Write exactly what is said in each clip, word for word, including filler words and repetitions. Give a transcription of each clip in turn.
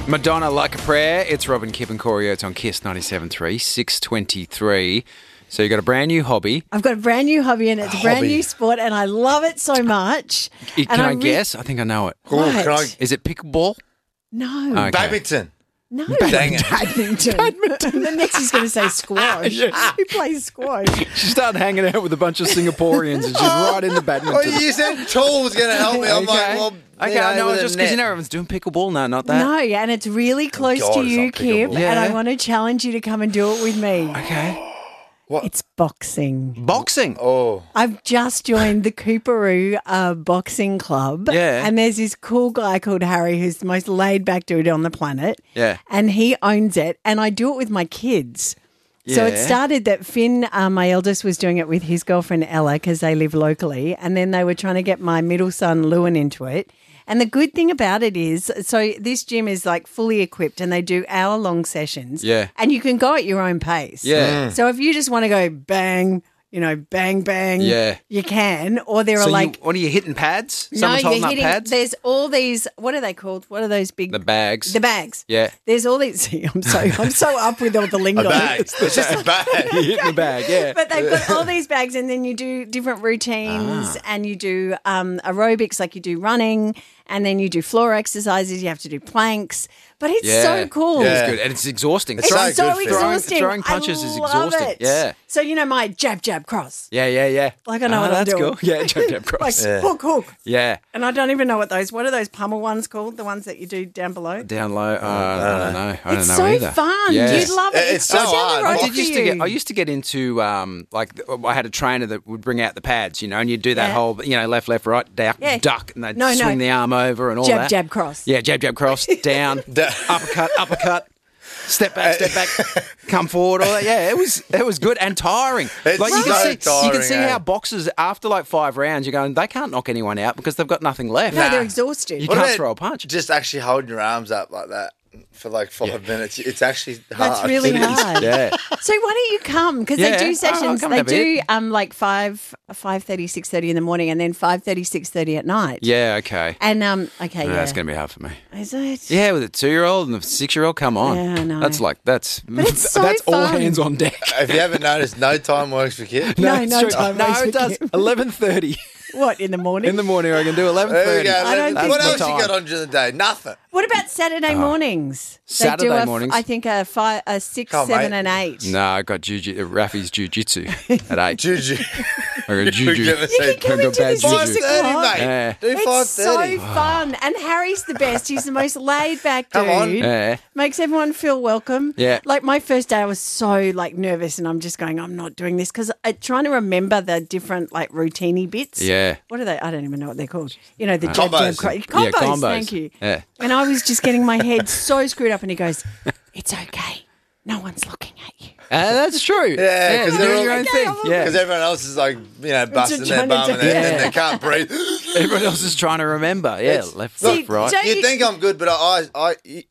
Madonna, Like a Prayer. It's Robin, Kip and Corey Oates on Kiss ninety-seven point three, six twenty-three. So you got a brand new hobby. I've got a brand new hobby and it's a, A brand hobby. new sport and I love it so much. It- And can I, re- guess? I think I know it. Oh, can I- What? Is it pickleball? No. Okay. Badminton. No. Dang it. Badminton. Badminton. The next he's going to say squash. Yes. Who plays squash? She started hanging out with a bunch of Singaporeans and she's right into badminton. Well, you said tall was going to help me. I'm like, well, okay, you know, I know, with a just because you net. know everyone's doing pickleball. No, not that. No, yeah, and it's really close God, to it's you, not Kip, pickleball. and Yeah. I want to challenge you to come and do it with me. Okay. It's boxing. Boxing. Oh, I've just joined the Cooperoo uh, Boxing Club. Yeah. And there's this cool guy called Harry who's the most laid back dude on the planet. Yeah. And he owns it. And I do it with my kids. So it Yeah. started that Finn, uh, my eldest, was doing it with his girlfriend Ella because they live locally. And then they were trying to get my middle son Lewin into it. And the good thing about it is, so this gym is like fully equipped and they do hour long sessions. Yeah. And you can go at your own pace. Yeah. So if you just want to go bang, you know, bang, bang, Yeah. you can. Or there So are like, you, what are you hitting pads? no, Someone's holding you're up hitting, pads? there's all these, what are they called? What are those big? The bags. The bags. Yeah. There's all these, see, I'm so, I'm so up with all the lingo. a bag. It's just a bag. You're hitting the bag, yeah. But they've got all these bags, and then you do different routines, Ah. and you do um, aerobics, like you do running, and then you do floor exercises. You have to do planks, but it's Yeah. so cool. Yeah. It's good. And it's exhausting. It's so so, good for you. exhausting. Throwing- throwing punches I is love exhausting. it. Yeah. So you know my jab, jab, cross. Yeah, yeah, yeah. Like I know Ah, what I'm that's doing. cool. Yeah, jab, jab, Like cross. Yeah. hook, hook. Yeah. And I don't even know what those. What are those pummel ones called? The ones that you do down below. Down low. Uh, I don't know. I don't It's know so either. fun. Yeah. You'd love it. It's It's, so so down the hard. road I What did for used to you. get. I used to get into um, like I had a trainer that would bring out the pads, you know, and you'd do that Yeah. whole, you know, left, left, right, duck, Yeah. duck, and they'd No, no. swing the arm over and all Jab, that. jab, cross. Yeah, jab, jab, cross, down, Da- uppercut, uppercut. Step back, step back, come forward. All that. Yeah, it was it was good and tiring. It's like you can so see, you tiring, can see eh? how boxers after like five rounds, you're going, they can't knock anyone out because they've got nothing left. No, they're exhausted. You What can't about throw a punch. Just actually holding your arms up like that for like five minutes. It's actually hard. That's really It is. hard. Yeah. So why don't you come? Because Yeah. they do Oh, sessions. I'll come they and have a do hit. um like five, five thirty, six thirty in the morning, and then five thirty, six thirty at night. Yeah. Okay. And um, okay, No, yeah. That's going to be hard for me. Is it? Yeah, with a two-year-old and a six-year-old, come on. Yeah, I know. That's like that's it's so that's all fun. hands on deck. If you haven't noticed, no time works for kids. No, it's no true. time No, waits it for does. Kip. Eleven thirty What in the morning? in the morning. I can do eleven There we thirty. go. I don't What think else so. you got on during the day? Nothing. What about Saturday mornings? They Saturday do a, mornings? I think a five, a six, Come on, seven, mate. and eight. No, I got juju, uh, Rafi's jujitsu at eight. Juju. I got We're juju. gonna say You can come I got into bad the juju. five six thirty, o'clock. mate. Yeah. Do five It's so thirty. fun. And Harry's the best. He's the most laid back dude. Come on. Yeah. Makes everyone feel welcome. Yeah. Like my first day, I was so like nervous and I'm just going, I'm not doing this because I'm trying to remember the different like routine bits. Yeah. What are they? I don't even know what they're called. You know, the jab, Combos. jab, cro- combos. Yeah, combos. Thank you. Yeah. And I was just getting my head so screwed up and he goes, it's okay. No one's looking at you. Uh, that's true. Yeah, 'cause you're they're doing all- your own Okay, thing. I'm all Yeah. Because everyone else is like, you know, busting their trying to bum do- and, they, Yeah. and they can't breathe. Everyone else is trying to remember. Yeah, It's- left, See, left, right. don't- You think I'm good, but I, I, I,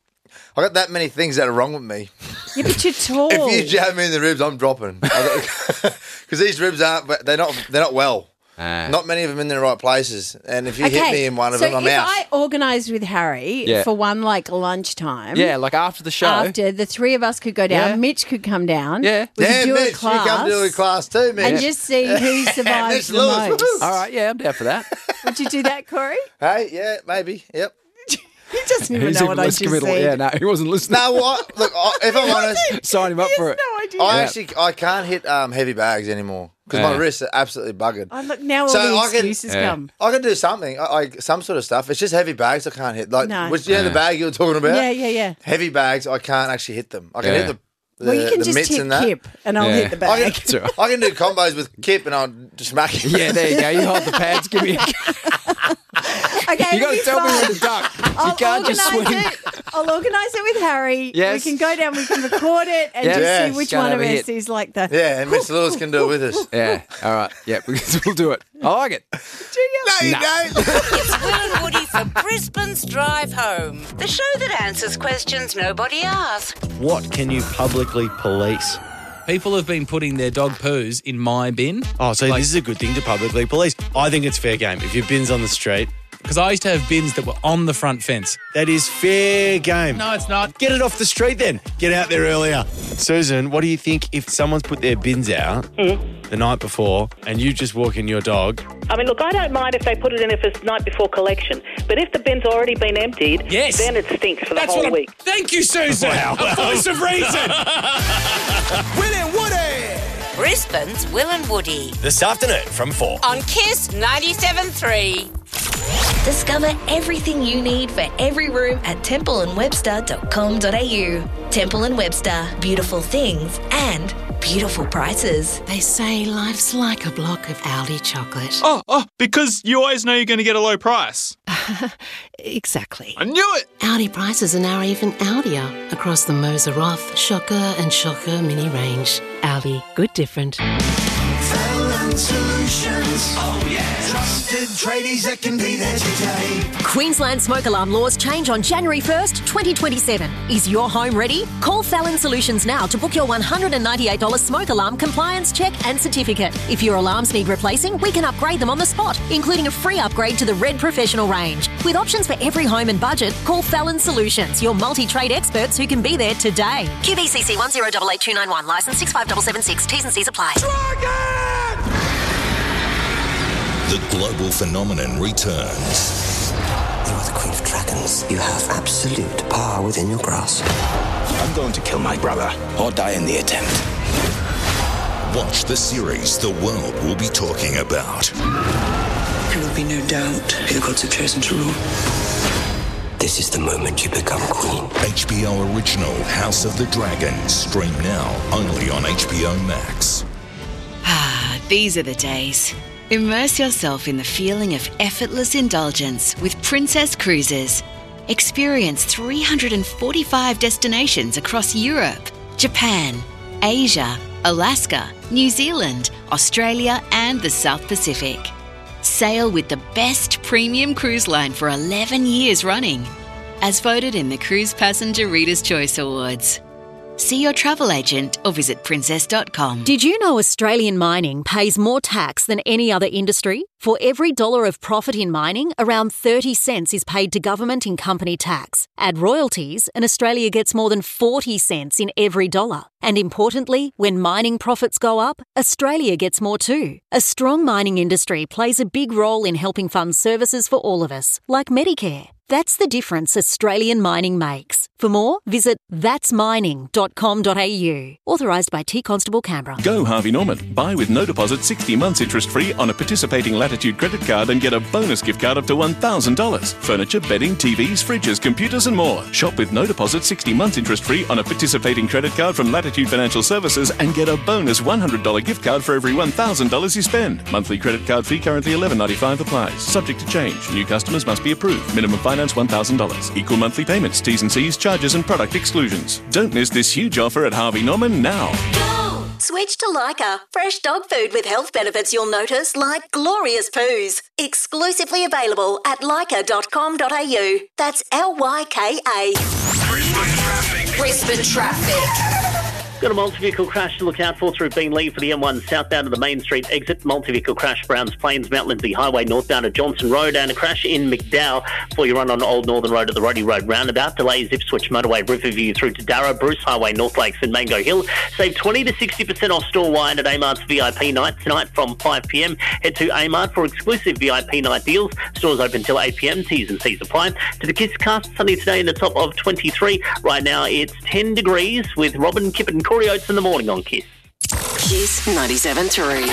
I got that many things that are wrong with me. Yeah, but you're tall. If you jab me in the ribs, I'm dropping. Because these ribs aren't, but they're not, they're not well. Ah. Not many of them in the right places. And if you hit me in one of so them, I'm if out. I organised with Harry Yeah. for one like lunchtime, Yeah, like after the show. after the three of us could go down, Yeah. Mitch could come down. Yeah. we yeah, could do Mitch, a class, you come to a class too, Mitch. and just see who survives Mitch the Lewis, most. woohoo. All right, yeah, I'm down for that. Would you do that, Corey? Hey, yeah, maybe, yep. He doesn't even He's know even what I less just committal. said. Yeah, no, he wasn't listening. No, what? Look, I, if I'm honest, Sign him up He for has it. no idea. I Yeah. actually I can't hit um, heavy bags anymore because my Yeah. wrists are absolutely buggered. Oh, look, now all So the I can- excuses Yeah. come. I can do something, I- like some sort of stuff. It's just heavy bags I can't hit. Like, No. which you know the Yeah. bag you were talking about. Yeah, yeah, yeah. Heavy bags, I can't actually hit them. I can Yeah. hit the, the, Well, you can the just mitts tip and that. Kip, and I'll Yeah. hit the I bag. can, I can do combos with Kip and I'll just smack him. Yeah, there you go. You hold the pads. Give me. A, Okay, you got to it'll tell be me fun. when to duck. You I'll can't just swing. organise it. I'll organise it with Harry. Yes. We can go down, we can record it and Yes. just Yes. see which Go and one of have a us hit. is like the. Yeah, and Mister Lewis can do it with us. Yeah. All right. Yeah, we'll do it. I like it. Do you? No, you No. don't. It's Will and Woody for Brisbane's Drive Home, the show that answers questions nobody asks. What can you publicly police? People have been putting their dog poos in my bin. Oh, so Like- this is a good thing to publicly police. I think it's fair game. If your bin's on the street, because I used to have bins that were on the front fence. That is fair game. No, it's not. Get it off the street then. Get out there earlier. Susan, what do you think if someone's put their bins out Mm. the night before and you just walk in your dog? I mean, look, I don't mind if they put it in if it's night before collection, but if the bin's already been emptied, Yes. then it stinks for the That's whole what I'm- week. Thank you, Susan. Wow. A voice of reason. Will and Woody. Brisbane's Will and Woody This afternoon from four. on Kiss ninety-seven three. Discover everything you need for every room at temple and webster dot com dot a u. Temple and Webster, beautiful things and beautiful prices. They say life's like a block of Aldi chocolate. Oh, oh, because you always know you're going to get a low price. Exactly. I knew it. Aldi prices are now even Aldier across the Moser Roth, Shocker and Shocker mini range. Aldi, good different. Fallon Solutions. Oh, yeah. Trusted tradies that can be there today. Queensland smoke alarm laws change on January first, twenty twenty-seven. Is your home ready? Call Fallon Solutions now to book your one hundred ninety-eight dollars smoke alarm compliance check and certificate. If your alarms need replacing, we can upgrade them on the spot, including a free upgrade to the Red Professional range. With options for every home and budget, call Fallon Solutions, your multi-trade experts who can be there today. Q B C C one zero eight eight two nine one, licence six five seven seven six, T's and C's apply. The global phenomenon returns. You are the Queen of Dragons. You have absolute power within your grasp. I'm going to kill my brother or die in the attempt. Watch the series the world will be talking about. There will be no doubt who the gods have chosen to rule. This is the moment you become queen. H B O original House of the Dragon. Stream now only on H B O Max. Ah, these are the days. Immerse yourself in the feeling of effortless indulgence with Princess Cruises. Experience three hundred forty-five destinations across Europe, Japan, Asia, Alaska, New Zealand, Australia, and the South Pacific. Sail with the best premium cruise line for eleven years running, as voted in the Cruise Passenger Reader's Choice Awards. See your travel agent or visit princess dot com. Did you know Australian mining pays more tax than any other industry? For every dollar of profit in mining, around thirty cents is paid to government in company tax. Add royalties, and Australia gets more than forty cents in every dollar. And importantly, when mining profits go up, Australia gets more too. A strong mining industry plays a big role in helping fund services for all of us, like Medicare. That's the difference Australian mining makes. For more, visit that's mining dot com dot a u. Authorised by T Constable Canberra. Go Harvey Norman. Buy with no deposit sixty months interest free on a participating Latitude credit card and get a bonus gift card up to one thousand dollars. Furniture, bedding, T Vs, fridges, computers and more. Shop with no deposit sixty months interest free on a participating credit card from Latitude Financial Services and get a bonus one hundred dollars gift card for every one thousand dollars you spend. Monthly credit card fee currently eleven ninety-five applies. Subject to change. New customers must be approved. Minimum finance one thousand dollars. Equal monthly payments, T's and C's, charges and product exclusions. Don't miss this huge offer at Harvey Norman now. Go! Switch to Leica. Fresh dog food with health benefits you'll notice, like glorious poos. Exclusively available at leica dot com dot a u. That's L Y K A. Brisbane traffic. Got a multi-vehicle crash to look out for through Beenleigh for the M one southbound to the Main Street exit. Multi-vehicle crash, Browns Plains, Mount Lindsay Highway northbound to Johnson Road, and a crash in McDowell before you run on Old Northern Road at the Roddy Road roundabout. Delays Ipswich Motorway, Riverview through to Darrow, Bruce Highway, North Lakes and Mango Hill. Save twenty to sixty percent off store wine at Amart's V I P night tonight from five p m. Head to Amart for exclusive V I P night deals. Stores open till eight p m. T's and C's apply. To the Kiss cast, sunny today in the top of twenty-three. Right now it's ten degrees with Robin, Kip and Corey Oates in the morning on Kiss. Kiss ninety-seven three.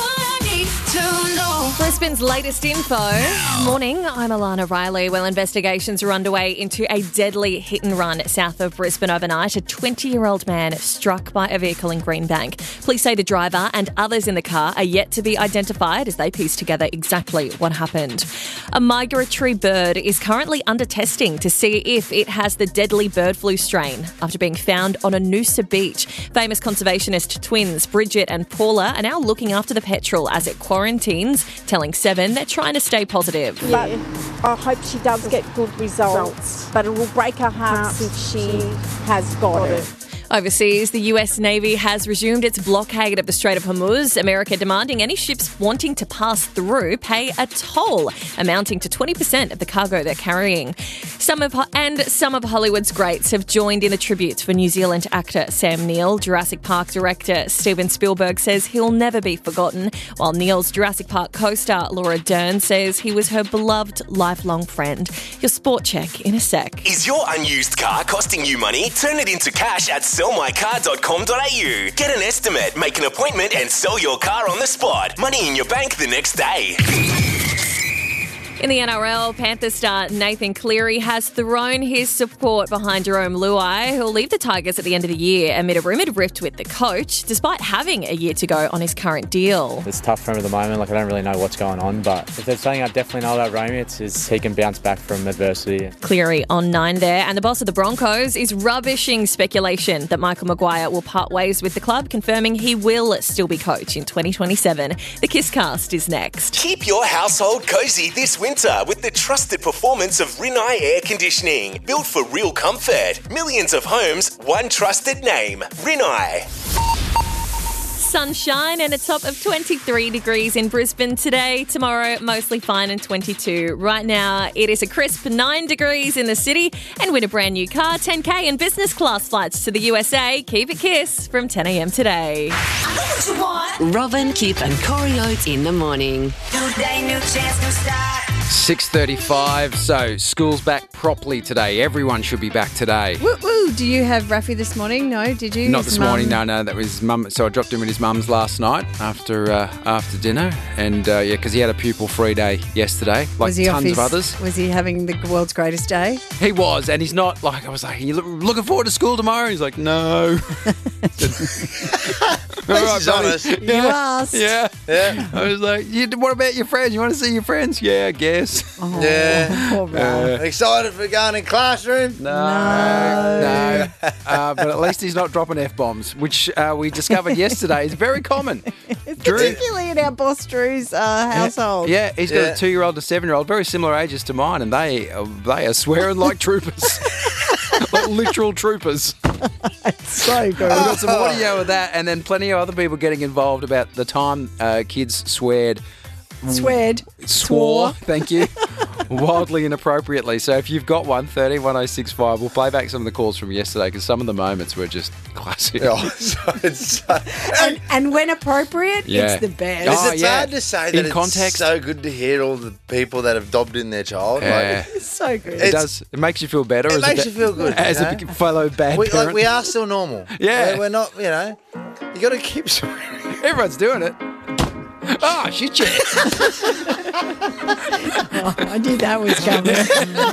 Brisbane's latest info. Morning, I'm Alana Riley. Well, investigations are underway into a deadly hit and run south of Brisbane overnight. A twenty-year-old man struck by a vehicle in Greenbank. Police say the driver and others in the car are yet to be identified as they piece together exactly what happened. A migratory bird is currently under testing to see if it has the deadly bird flu strain after being found on a Noosa beach. Famous conservationist twins Bridget and Paula are now looking after the petrel as it quarantines, telling Seven they're trying to stay positive. But I hope she does get good results, but it will break her heart if she has got it. Overseas, the U S Navy has resumed its blockade of the Strait of Hormuz, America demanding any ships wanting to pass through pay a toll amounting to twenty percent of the cargo they're carrying. Some of And some of Hollywood's greats have joined in the tributes for New Zealand actor Sam Neill. Jurassic Park director Steven Spielberg says he'll never be forgotten, while Neill's Jurassic Park co-star Laura Dern says he was her beloved lifelong friend. Your sport check in a sec. Is your unused car costing you money? Turn it into cash at sell my car dot com dot a u. Get an estimate, make an appointment and sell your car on the spot. Money in your bank the next day. In the N R L, Panthers star Nathan Cleary has thrown his support behind Jerome Luai, who'll leave the Tigers at the end of the year amid a rumoured rift with the coach, despite having a year to go on his current deal. It's tough for him at the moment. Like, I don't really know what's going on, but if there's something I definitely know about Romy, it's is he can bounce back from adversity. Cleary on nine there, and the boss of the Broncos is rubbishing speculation that Michael Maguire will part ways with the club, confirming he will still be coach in twenty twenty-seven. The Kisscast is next. Keep your household cosy this winter with the trusted performance of Rinnai Air Conditioning. Built for real comfort. Millions of homes, one trusted name. Rinnai. Sunshine and a top of twenty-three degrees in Brisbane today. Tomorrow, mostly fine and twenty-two. Right now, it is a crisp nine degrees in the city. And win a brand new car, ten K and business class flights to the U S A. Keep it Kiss from ten a.m. today. Robin, Kip and Corey Oates in the morning. New day, new chance, new start. six thirty-five, so school's back properly today. Everyone should be back today. Woo woo! Do you have Ruffy this morning? No, did you? Not His this mum- morning, no, no. That was mum. So I dropped him at his mum's last night after uh, after dinner, and uh, yeah, because he had a pupil-free day yesterday, like Was he off tons his- of others. Was he having the world's greatest day? He was, and he's not like I was like, "Are you loo- looking forward to school tomorrow?" He's like, "No." All right, he's buddy. honest. You asked. Yeah, Yeah. I was like, you, "What about your friends? You want to see your friends?" Yeah, I guess. Oh, Yeah. poor Ralph. Uh, Excited for going in classroom? No, no. Uh, but at least he's not dropping F-bombs, which uh, we discovered yesterday is very common. Drew- Particularly in our boss Drew's uh, household. Yeah, he's got Yeah. a two-year-old to seven-year-old, very similar ages to mine, and they uh, they are swearing like troopers, like literal troopers. So good. We've got some audio of that, and then plenty of other people getting involved about the time uh, kids sweared. Sweared. Swore, thank you. Wildly inappropriately. So if you've got one, thirteen one oh six five, we'll play back some of the calls from yesterday because some of the moments were just classic. Oh, so it's so, And, and when appropriate, Yeah. it's the best. Oh, Because it's yeah. hard to say In that it's context. so good to hear all the people that have dobbed in their child. Yeah. Like, It's so good. It does. It makes you feel better. It as makes a you feel good, as you a know? fellow bad we, parent. like, we are still normal. Yeah. We're, we're not, you know, you got to keep swearing. Everyone's doing it. Oh, shit, yeah. Oh, I knew that was coming.